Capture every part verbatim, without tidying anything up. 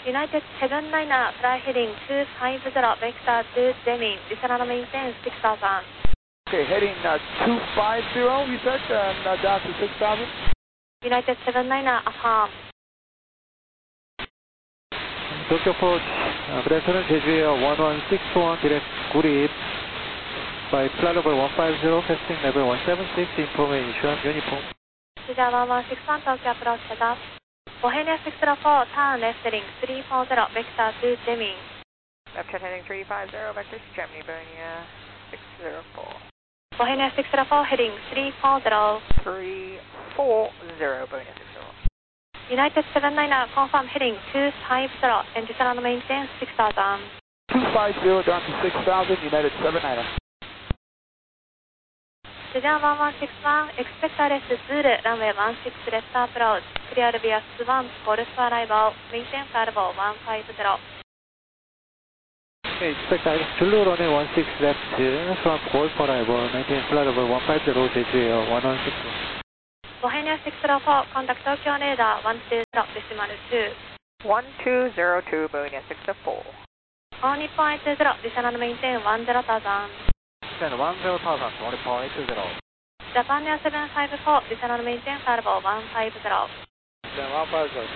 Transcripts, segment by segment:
United seven niner, fly heading two five zero, vector to Deming, descend and maintain six thousand. Okay, heading uh, two five zero, you said, and uh, down to six thousand? United seven niner, affirm. Tokyo approach, uh, Brentwood, 제주에어 one one six one, direct 구립, by flight level one five zero, casting level one seven six, information, uniform. Cedar one one six one, Tokyo approach, set up. Bohemia six zero four, turn left heading three four zero, vector to Deming. Left turn heading three five zero, vector to Germany, Bohemia six zero four. Bohemia six zero four, heading three four zero. three four zero, Bohemia six zero. United seven niner, confirm heading two five zero, and descend and maintain six thousand. two five zero down to six thousand, United seven niner. Cedar one one six one, expect R S Zulu, runway one six left approach, clear via Swan, Golf arrival, maintain flight level one five zero. Okay, expect I Zulu runway one six left, from Golf arrival, maintain flight level one five zero, 제주에어 one one six one. Bohemia six zero four, contact Tokyo radar one two zero, decimal two. one two zero two, Bohemia six zero four. All Nippon eight two zero, descend and maintain one zero thousand. Descend one zero thousand, all Nippon eight two zero. Japan Air seven five four, descend and maintain flight level one five zero. Descend one five zero,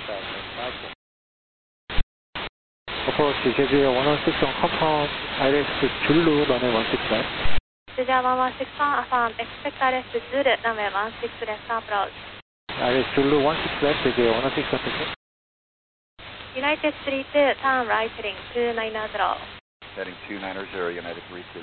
approach 제주에어 one one six one, confirm, I R S Zulu, runway one six left. Cedar one one six one, affirm, expect R S Zulu, runway one six left approach. I R S Zulu one six left, 제주에어 one one six one, United three two, turn right heading two nine zero. Heading two nine zero, United three two.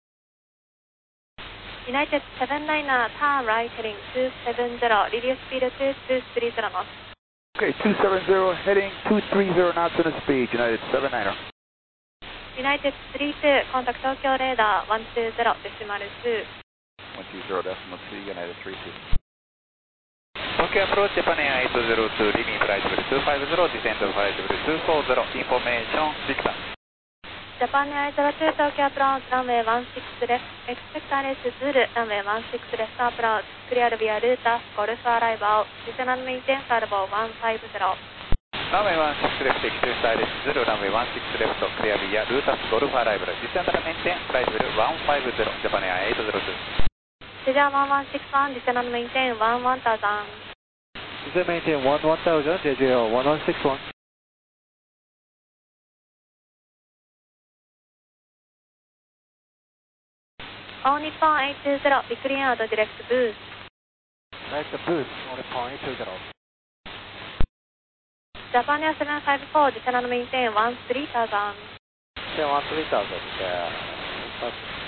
United seven niner, turn right heading two seven zero, reduce speed to two three zero knots. Okay, two seven zero, heading two three zero knots in a speed, United seven niner. United three two, contact Tokyo radar one two zero, decimal two. one two zero decimal two, United three two. Tokyo approach, Japan Air eight zero two, leaving flight level two five zero, descend to flight level two four zero, information, Victor. Japan Air eight zero two, Tokyo approach, runway one six left, expect R S Zulu, runway one six left approach, clear via Lutas, Golf arrival, descend and maintain flight level one five zero. Runway one six left, exit I R S Zulu, runway one six left, clear via Lutas, Golf arrival, descend and maintain flight level one five zero, Japan Air eight zero two. Cedar one one six one, descend and maintain one one thousand. descend maintain one one thousand, 제주에어 one one six one. All Nippon eight two zero, be cleared direct boost. Direct boost, all Nippon eight two zero. Japan Air seven five four, descend and maintain one three thousand. Descend one three thousand, yeah.